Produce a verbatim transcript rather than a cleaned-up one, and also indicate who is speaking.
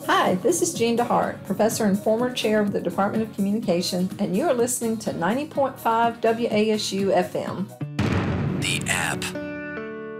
Speaker 1: Hi, this is Jean DeHart, professor and former chair of the Department of Communication, and you are listening to ninety point five W A S U F M.
Speaker 2: The app